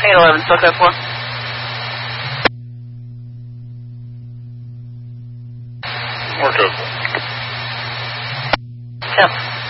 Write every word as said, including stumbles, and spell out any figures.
eight eleven, still code four. More code. Temp.